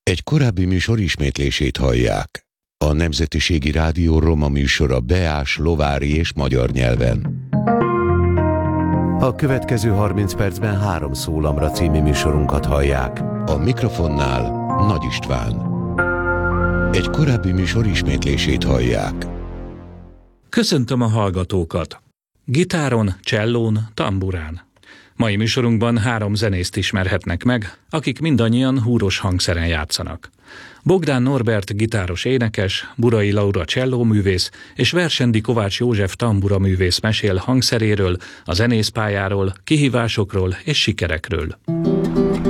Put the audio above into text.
Egy korábbi műsor ismétlését hallják. A Nemzetiségi Rádió roma műsora beás, lovári és magyar nyelven. A következő 30 percben 3 szólamra című műsorunkat hallják. A mikrofonnál Nagy István. Egy korábbi műsor ismétlését hallják. Köszöntöm a hallgatókat! Gitáron, csellón, tamburán. Mai műsorunkban 3 zenészt ismerhetnek meg, akik mindannyian húros hangszeren játszanak. Bogdán Norbert gitáros énekes, Burai Laura csellóművész és Versendi Kovács József tamburaművész mesél hangszeréről, a zenészpályáról, kihívásokról és sikerekről.